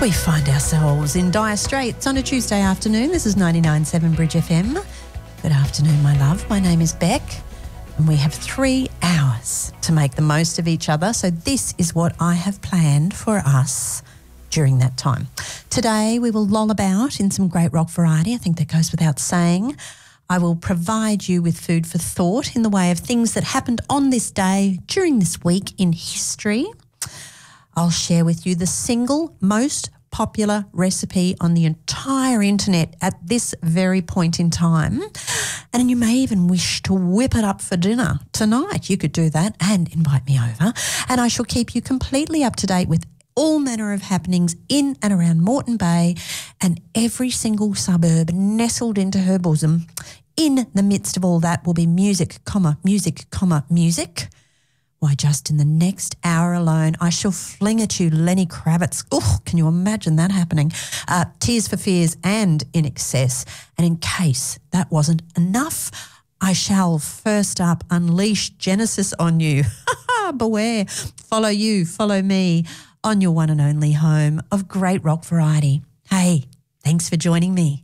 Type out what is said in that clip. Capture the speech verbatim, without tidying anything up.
We find ourselves in dire straits on a Tuesday afternoon. This is ninety-nine point seven Bridge F M. Good afternoon, my love. My name is Beck, and we have three hours to make the most of each other. So this is what I have planned for us during that time. Today we will loll about in some great rock variety. I think that goes without saying. I will provide you with food for thought in the way of things that happened on this day during this week in history. I'll share with you the single most popular recipe on the entire internet at this very point in time. And you may even wish to whip it up for dinner tonight. You could do that and invite me over. And I shall keep you completely up to date with all manner of happenings in and around Moreton Bay and every single suburb nestled into her bosom. In the midst of all that will be music, comma, music, comma, music. Why, just in the next hour alone, I shall fling at you Lenny Kravitz. Oh, can you imagine that happening? Uh, Tears for Fears and In Excess. And in case that wasn't enough, I shall first up unleash Genesis on you. Beware. Follow you, follow me on your one and only home of great rock variety. Hey, thanks for joining me.